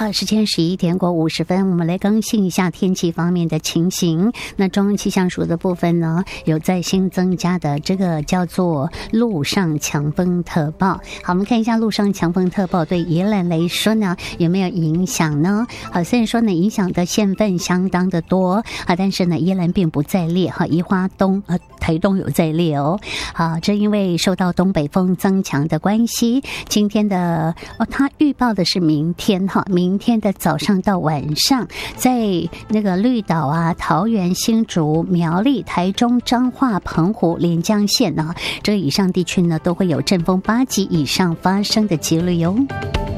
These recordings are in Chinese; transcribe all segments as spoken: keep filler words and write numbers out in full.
好，时间十一点过五十分，我们来更新一下天气方面的情形。那中央气象署的部分呢，有在新增加的这个叫做陆上强风特报。好，我们看一下陆上强风特报对宜兰来说呢有没有影响呢？好，虽然说呢影响的县份相当的多啊，但是呢宜兰并不在列哈，宜花东呃台东有在列哦。好，这因为受到东北风增强的关系，今天的哦，它预报的是明天哈，明天的早上到晚上，在那个绿岛啊、桃园、新竹、苗栗、台中、彰化、澎湖、连江县呢，这个以上地区呢都会有阵风八级以上发生的几率哟。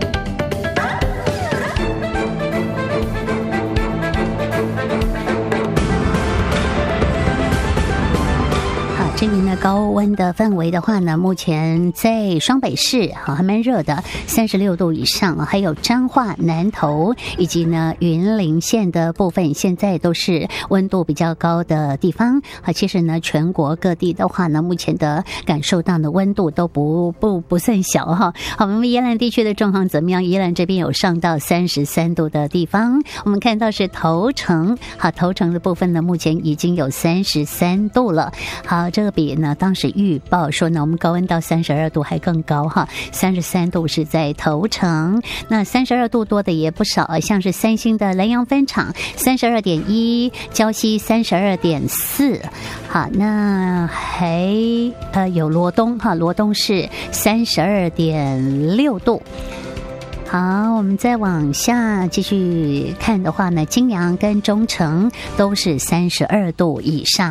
这边的高温的氛围的话呢，目前在双北市好还蛮热的，三十六度以上，还有彰化、南投以及呢云林县的部分，现在都是温度比较高的地方啊。其实呢，全国各地的话呢，目前的感受到的温度都不不不算小哈。好，我们宜兰地区的状况怎么样？宜兰这边有上到三十三度的地方，我们看到是头城，好，头城的部分呢，目前已经有三十三度了。好，这个比呢当时预报说呢，我们高温到三十二度还更高哈，三十三度是在头城，那三十二度多的也不少，像是三星的南洋分厂三十二点一，礁溪三十二点四，好，那还呃有罗东哈，罗东是三十二点六度。好，我们再往下继续看的话呢，金阳跟中城都是三十二度以上。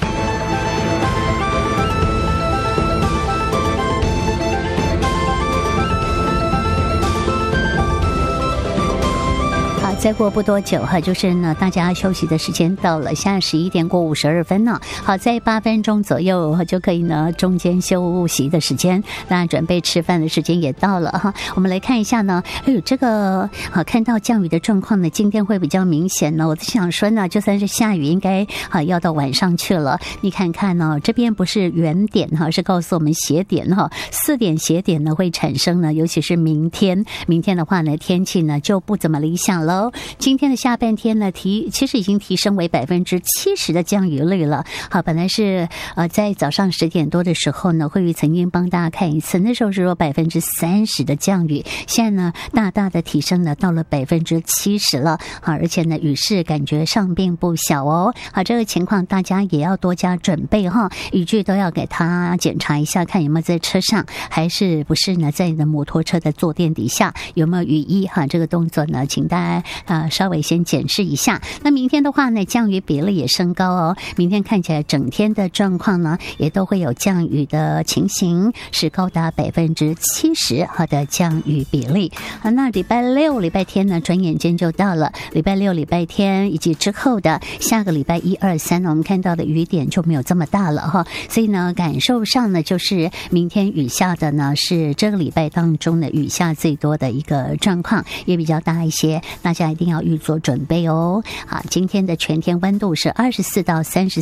再过不多久哈，就是呢，大家休息的时间到了，现在十一点过五十二分呢。好，在八分钟左右就可以呢，中间休息的时间，那准备吃饭的时间也到了哈。我们来看一下呢，哎呦，这个啊，看到降雨的状况呢，今天会比较明显呢。我在想说呢，就算是下雨，应该啊要到晚上去了。你看看呢，这边不是圆点哈，是告诉我们斜点哈，四点斜点呢会产生呢，尤其是明天，明天的话呢，天气呢就不怎么理想喽。今天的下半天呢，提其实已经提升为百分之七十的降雨率了。好，本来是呃在早上十点多的时候呢，慧宇曾经帮大家看一次，那时候是说百分之三十的降雨，现在呢大大的提升呢到了百分之七十了。好，而且呢雨势感觉上并不小哦。好，这个情况大家也要多加准备哈，雨具都要给他检查一下，看有没有在车上，还是不是呢在你的摩托车的坐垫底下有没有雨衣哈。这个动作呢，请大家啊，稍微先检视一下。那明天的话呢，降雨比例也升高哦。明天看起来整天的状况呢，也都会有降雨的情形，是高达百分之七十好的降雨比例啊。那礼拜六、礼拜天呢，转眼间就到了。礼拜六、礼拜天以及之后的下个礼拜一二三呢，我们看到的雨点就没有这么大了哈。所以呢，感受上呢，就是明天雨下的呢，是这个礼拜当中的雨下最多的一个状况，也比较大一些。大家一定要预做准备哦。好，今天的全天温度是二十四到三十